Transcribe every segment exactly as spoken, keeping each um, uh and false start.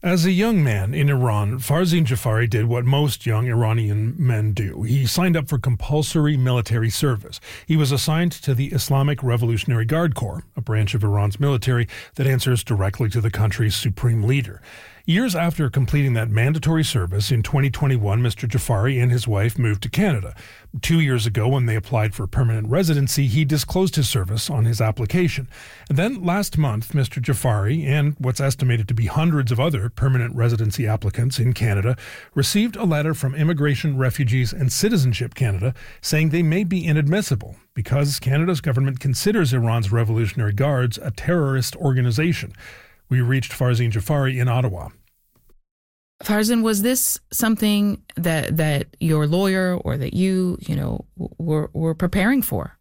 As a young man in Iran, Farzin Jafari did what most young Iranian men do. He signed up for compulsory military service. He was assigned to the Islamic Revolutionary Guard Corps, a branch of Iran's military that answers directly to the country's supreme leader. Years after completing that mandatory service in twenty twenty-one, Mister Jafari and his wife moved to Canada. Two years ago, when they applied for permanent residency, he disclosed his service on his application. And then last month, Mister Jafari and what's estimated to be hundreds of other permanent residency applicants in Canada received a letter from Immigration, Refugees and Citizenship Canada saying they may be inadmissible because Canada's government considers Iran's Revolutionary Guards a terrorist organization. We reached Farzin Jafari in Ottawa. Farzin, was this something that that your lawyer or that you, you know, were were preparing for?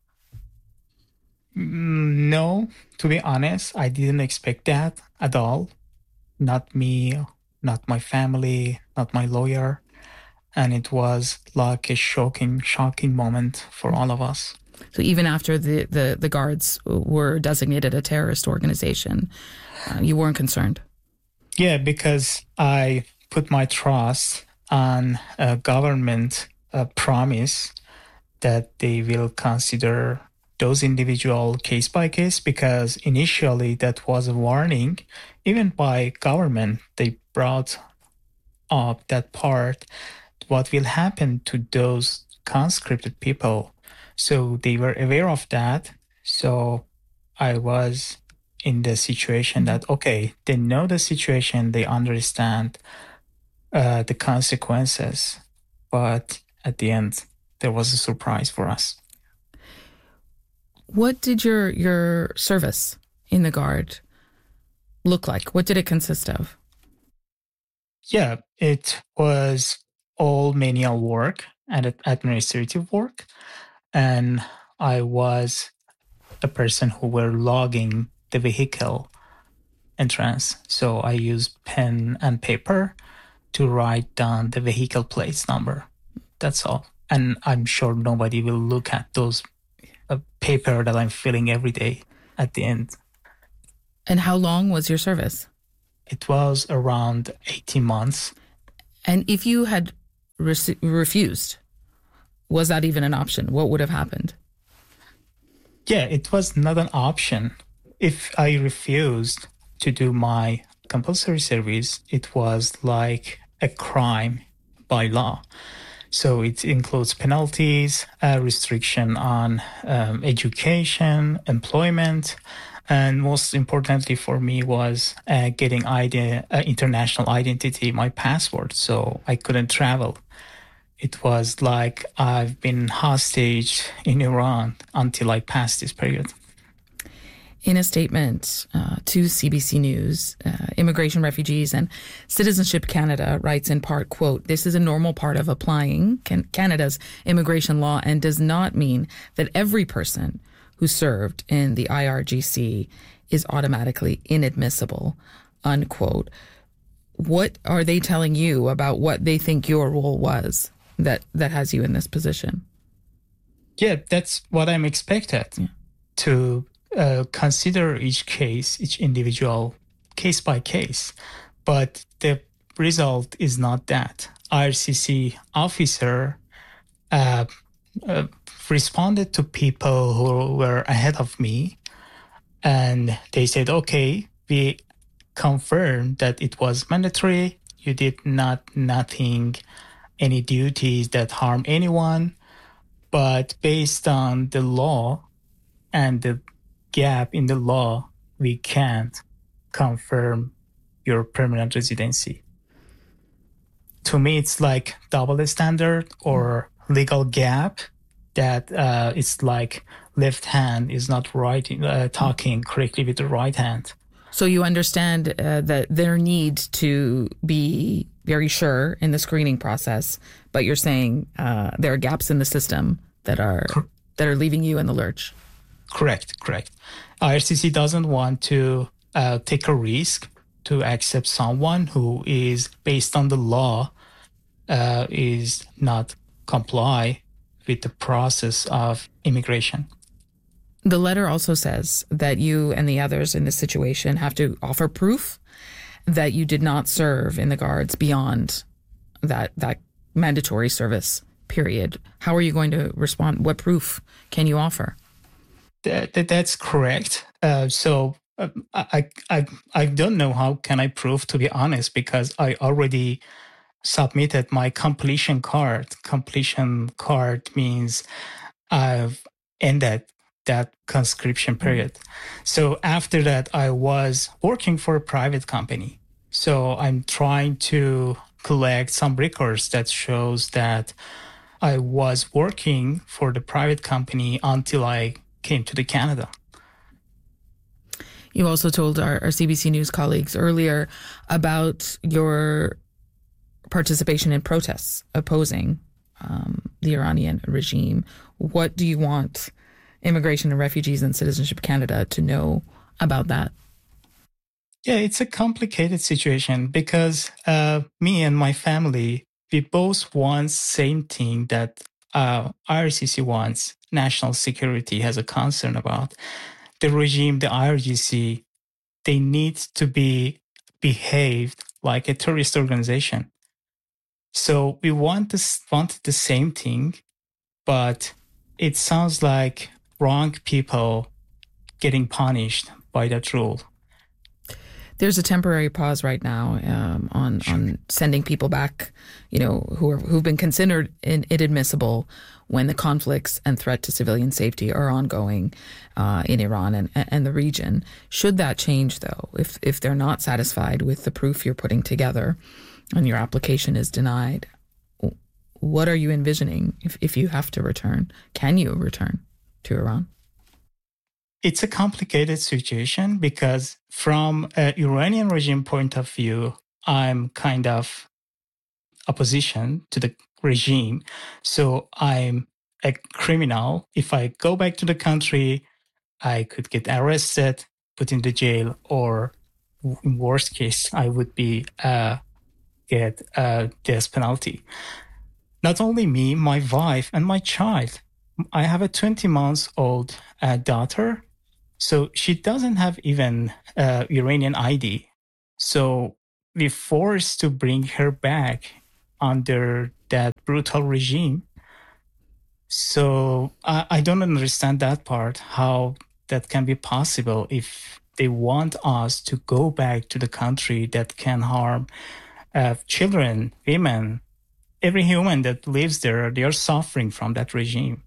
No, to be honest, I didn't expect that at all. Not me, not my family, not my lawyer. And it was like a shocking, shocking moment for all of us. So even after the, the, the guards were designated a terrorist organization, uh, you weren't concerned? Yeah, because I put my trust on a government uh, promise that they will consider those individual case by case, because initially that was a warning. Even by government, they brought up that part, what will happen to those conscripted people. So they were aware of that. So I was in the situation that, okay, they know the situation, they understand uh, the consequences. But at the end, there was a surprise for us. What did your your service in the Guard look like? What did it consist of? Yeah, it was all manual work and administrative work. And I was the person who were logging the vehicle entrance. So I used pen and paper to write down the vehicle plates number. That's all. And I'm sure nobody will look at those uh, paper that I'm filling every day at the end. And how long was your service? It was around eighteen months. And if you had re- refused, was that even an option? What would have happened? Yeah, it was not an option. If I refused to do my compulsory service, it was like a crime by law. So it includes penalties, uh, restriction on um, education, employment, and most importantly for me was uh, getting ide- uh, international identity, my passport, so I couldn't travel. It was like I've been hostage in Iran until I passed this period. In a statement uh, to C B C News, uh, Immigration, Refugees and Citizenship Canada writes in part, quote, "This is a normal part of applying can- Canada's immigration law and does not mean that every person who served in the I R G C is automatically inadmissible," unquote. What are they telling you about what they think your role was that, that has you in this position? Yeah, that's what I'm expected, yeah. to uh, consider each case, each individual case by case. But the result is not that. I R C C officer uh, uh, responded to people who were ahead of me, and they said, okay, we confirmed that it was mandatory. You did not nothing, any duties that harm anyone. But based on the law and the gap in the law, we can't confirm your permanent residency. To me, it's like double standard or legal gap that uh, it's like left hand is not writing, uh, talking correctly with the right hand. So you understand uh, that their need to be very sure in the screening process, but you're saying uh, there are gaps in the system that are Cor- that are leaving you in the lurch. Correct, correct. I R C C doesn't want to uh, take a risk to accept someone who is, based on the law, uh, is not comply with the process of immigration. The letter also says that you and the others in this situation have to offer proof that you did not serve in the Guards beyond that that mandatory service period. How are you going to respond? What proof can you offer? That, that that's correct. Uh, so uh, I I I don't know how can I prove, to be honest, because I already submitted my completion card. Completion card means I've ended that conscription period. So after that, I was working for a private company. So I'm trying to collect some records that shows that I was working for the private company until I came to the Canada. You also told our, our C B C News colleagues earlier about your participation in protests opposing um, the Iranian regime. What do you want Immigration and Refugees and Citizenship Canada to know about that? Yeah, it's a complicated situation because uh, me and my family, we both want same thing that uh, I R C C wants. National security has a concern about. The regime, the I R G C, they need to be behaved like a terrorist organization. So we want this, wanted the same thing, but it sounds like wrong people getting punished by that rule. There's a temporary pause right now um, on sure. on sending people back, you know, who are, who've been considered in, inadmissible when the conflicts and threat to civilian safety are ongoing uh, in Iran and, and the region. Should that change, though, if if they're not satisfied with the proof you're putting together and your application is denied, what are you envisioning if, if you have to return? Can you return to Iran? It's a complicated situation because from an Iranian regime point of view, I'm kind of opposition to the regime. So I'm a criminal. If I go back to the country, I could get arrested, put in the jail, or in worst case, I would be uh, get a death penalty. Not only me, my wife, and my child. I have a twenty months old uh, daughter. So she doesn't have even uh, Iranian I D. So we're forced to bring her back under that brutal regime. So I, I don't understand that part, how that can be possible if they want us to go back to the country that can harm uh, children, women, every human that lives there. They are suffering from that regime.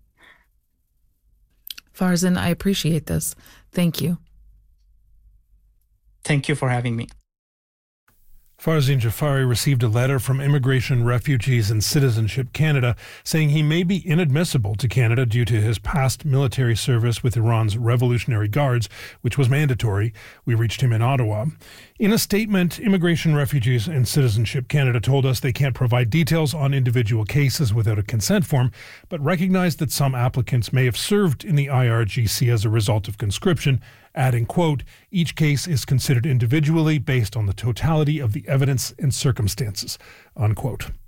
Farzan, I appreciate this. Thank you. Thank you for having me. Farzin Jafari received a letter from Immigration, Refugees and Citizenship Canada saying he may be inadmissible to Canada due to his past military service with Iran's Revolutionary Guards, which was mandatory. We reached him in Ottawa. In a statement, Immigration, Refugees and Citizenship Canada told us they can't provide details on individual cases without a consent form, but recognized that some applicants may have served in the I R G C as a result of conscription, adding, quote, each case is considered individually based on the totality of the evidence and circumstances, unquote.